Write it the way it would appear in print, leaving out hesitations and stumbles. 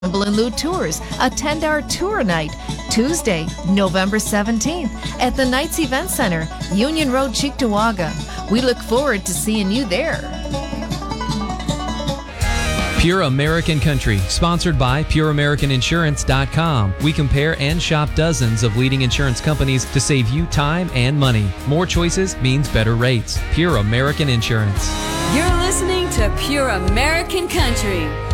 Blue Tours, a 10-hour tour night, Tuesday, November 17th at the Knights Event Center, Union Road, Cheektowaga. We look forward to seeing you there. Pure American Country, sponsored by PureAmericanInsurance.com. We compare and shop dozens of leading insurance companies to save you time and money. More choices means better rates. Pure American Insurance. You're listening to Pure American Country.